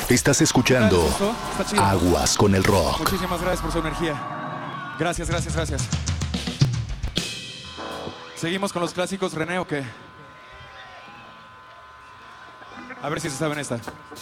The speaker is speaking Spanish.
Estás escuchando ¿Esto? Está chido. Aguas con el Rock. Muchísimas gracias por su energía. Gracias, gracias, gracias. ¿Seguimos con los clásicos, René, o qué? A ver si se saben esta.